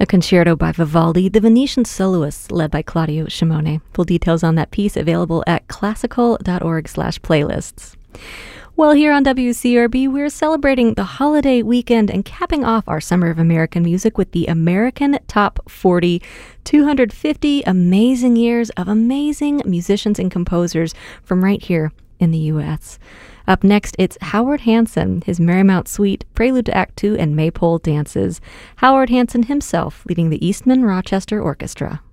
A concerto by Vivaldi, The Venetian Soloists, led by Claudio Scimone. Full details on that piece available at classical.org/playlists. Well, here on WCRB, we're celebrating the holiday weekend and capping off our Summer of American Music with the American Top 40, 250 amazing years of amazing musicians and composers from right here in the U.S. Up next, it's Howard Hanson, his Marymount Suite, Prelude to Act Two, and Maypole Dances. Howard Hanson himself leading the Eastman Rochester Orchestra.